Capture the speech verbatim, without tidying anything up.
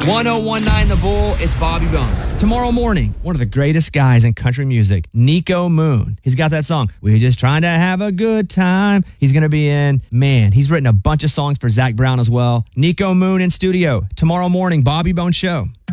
one oh one nine The Bull, it's Bobby Bones. Tomorrow morning, one of the greatest guys in country music, Nico Moon. He's got that song, We're Just Trying to Have a Good Time. He's going to be in, man, he's written a bunch of songs for Zach Brown as well. Nico Moon in studio. Tomorrow morning, Bobby Bones Show.